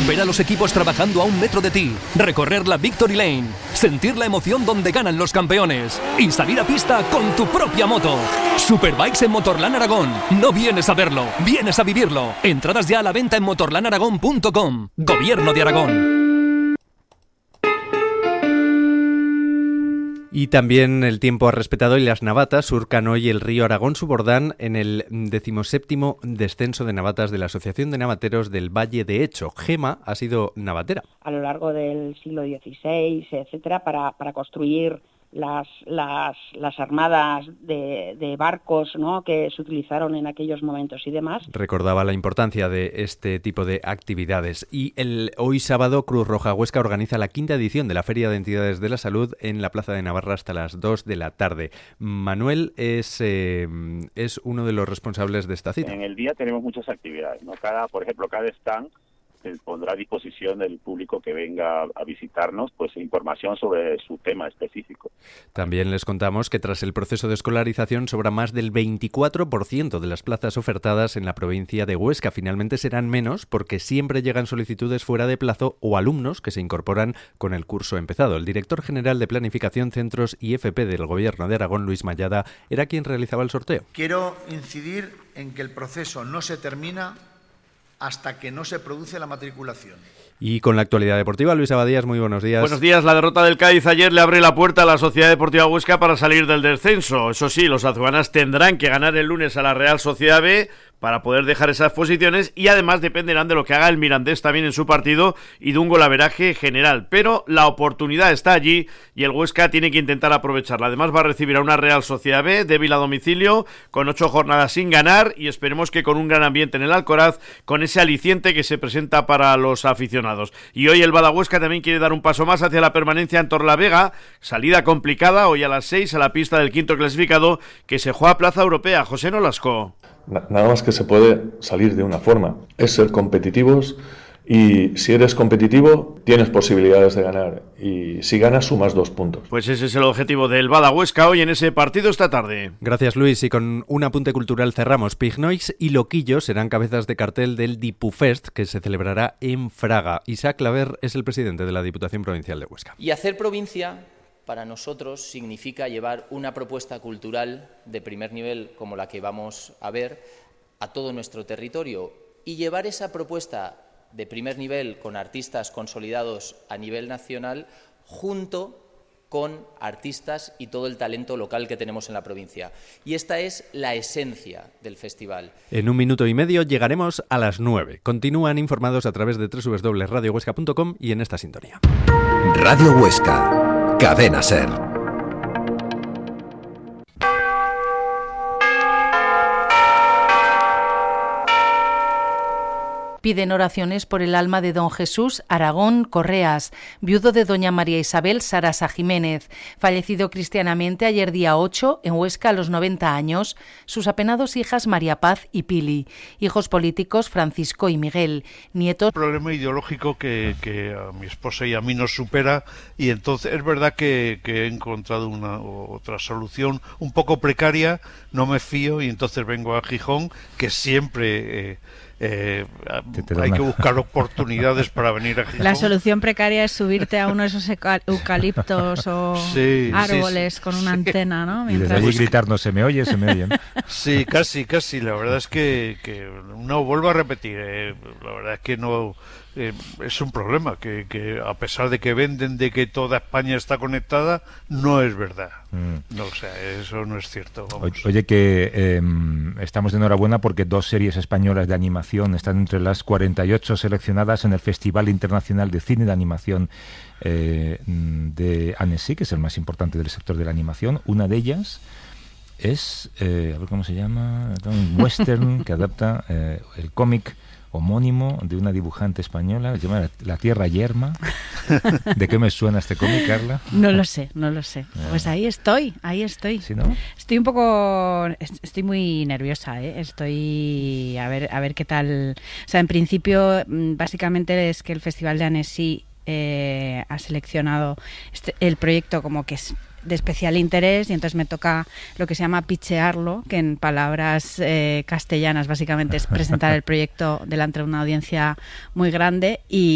Ver a los equipos trabajando a 1 metro de ti, recorrer la Victory Lane, sentir la emoción donde ganan los campeones y salir a pista con tu propia moto. Superbikes en Motorland Aragón. No vienes a verlo, vienes a vivirlo. Entradas ya a la venta en motorlandaragón.com. Gobierno de Aragón. Y también el tiempo ha respetado y las navatas surcan hoy el río Aragón-Subordán en el 17º descenso de navatas de la Asociación de Navateros del Valle de Echo. Gema ha sido navatera. A lo largo del siglo XVI, etcétera, para construir las armadas de barcos, ¿no?, que se utilizaron en aquellos momentos y demás. Recordaba la importancia de este tipo de actividades. Y hoy sábado Cruz Roja Huesca organiza la 5ª edición de la Feria de Entidades de la Salud en la Plaza de Navarra hasta las 2 de la tarde. Manuel es uno de los responsables de esta cita. En el día tenemos muchas actividades, ¿no? Por ejemplo, cada stand se pondrá a disposición del público que venga a visitarnos pues información sobre su tema específico. También les contamos que tras el proceso de escolarización sobra más del 24% de las plazas ofertadas en la provincia de Huesca. Finalmente serán menos porque siempre llegan solicitudes fuera de plazo o alumnos que se incorporan con el curso empezado. El director general de Planificación, Centros y FP del Gobierno de Aragón, Luis Mayada, era quien realizaba el sorteo. Quiero incidir en que el proceso no se termina hasta que no se produce la matriculación. Y con la actualidad deportiva, Luis Abadías, muy buenos días. Buenos días. La derrota del Cádiz ayer le abre la puerta a la Sociedad Deportiva Huesca para salir del descenso. Eso sí, los azuanas tendrán que ganar el lunes a la Real Sociedad B para poder dejar esas posiciones y además dependerán de lo que haga el Mirandés también en su partido y de un golaveraje general. Pero la oportunidad está allí y el Huesca tiene que intentar aprovecharla. Además va a recibir a una Real Sociedad B débil a domicilio, con 8 jornadas sin ganar y esperemos que con un gran ambiente en el Alcoraz, con ese aliciente que se presenta para los aficionados. Y hoy el Badahuesca también quiere dar un paso más hacia la permanencia en Torlavega, salida complicada hoy a las 6 a la pista del 5º clasificado que se juega a Plaza Europea. José Nolasco. Nada más que se puede salir de una forma, es ser competitivos y si eres competitivo tienes posibilidades de ganar y si ganas sumas 2 puntos. Pues ese es el objetivo del Badahuesca hoy en ese partido esta tarde. Gracias, Luis, y con un apunte cultural cerramos. Pignois y Loquillo serán cabezas de cartel del Dipufest que se celebrará en Fraga. Isaac Claver es el presidente de la Diputación Provincial de Huesca. Y hacer provincia para nosotros significa llevar una propuesta cultural de primer nivel como la que vamos a ver a todo nuestro territorio y llevar esa propuesta de primer nivel con artistas consolidados a nivel nacional junto con artistas y todo el talento local que tenemos en la provincia. Y esta es la esencia del festival. En 1 minuto y medio llegaremos a las 9. Continúan informados a través de www.radiohuesca.com y en esta sintonía. Radio Huesca. Cadena SER. Piden oraciones por el alma de don Jesús Aragón Correas, viudo de doña María Isabel Sarasa Jiménez, fallecido cristianamente ayer día 8 en Huesca a los 90 años, sus apenados hijas María Paz y Pili, hijos políticos Francisco y Miguel, nietos... Un problema ideológico que a mi esposa y a mí nos supera y entonces es verdad que he encontrado otra solución un poco precaria, no me fío y entonces vengo a Gijón, que siempre... hay que buscar oportunidades para venir a Gijón. La solución precaria es subirte a uno de esos eucaliptos o árboles con una antena, ¿no? Y desde allí gritarnos, se me oye, ¿no? Sí, casi. La verdad es que no, vuelvo a repetir, la verdad es que no... es un problema que a pesar de que venden de que toda España está conectada, no es verdad. No, o sea, eso no es cierto. Vamos. Oye, que estamos de enhorabuena porque 2 series españolas de animación están entre las 48 seleccionadas en el Festival Internacional de Cine de Animación de Annecy, que es el más importante del sector de la animación. Una de ellas es, a ver cómo se llama, un western que adapta el cómic homónimo de una dibujante española, se llama La Tierra Yerma. ¿De qué me suena este cómic, Carla? No lo sé. Pues ahí estoy. ¿Sí, no? Estoy muy nerviosa, ¿eh? Estoy a ver qué tal. O sea, en principio, básicamente es que el Festival de Annecy ha seleccionado el proyecto como que es de especial interés y entonces me toca lo que se llama pitchearlo, que en palabras castellanas básicamente es presentar el proyecto delante de una audiencia muy grande y